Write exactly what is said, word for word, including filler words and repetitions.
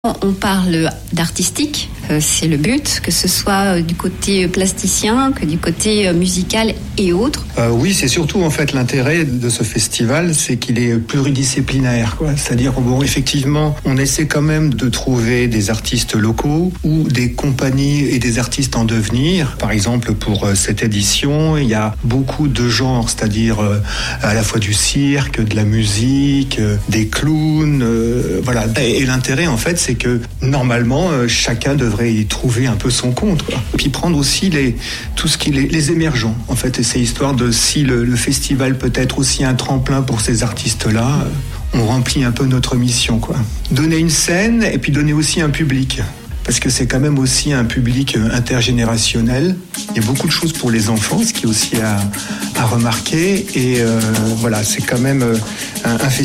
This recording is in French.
On parle d'artistique, euh, c'est le but, que ce soit euh, du côté plasticien, que du côté euh, musical et autres. Euh, oui, c'est surtout en fait l'intérêt de ce festival, c'est qu'il est pluridisciplinaire, quoi. C'est-à-dire bon, effectivement, on essaie quand même de trouver des artistes locaux ou des compagnies et des artistes en devenir. Par exemple, pour euh, cette édition, il y a beaucoup de genres, c'est-à-dire euh, à la fois du cirque, de la musique, euh, des clowns, euh, voilà. Et, et l'intérêt en fait, c'est que normalement euh, chacun devrait y trouver un peu son compte, quoi. Puis prendre aussi les tout ce qui les, les émergents en fait, et c'est histoire de si le, le festival peut être aussi un tremplin pour ces artistes-là, euh, on remplit un peu notre mission, quoi. Donner une scène et puis donner aussi un public. Parce que c'est quand même aussi un public intergénérationnel. Il y a beaucoup de choses pour les enfants, ce qui est aussi à, à remarquer. Et euh, voilà, c'est quand même un, un festival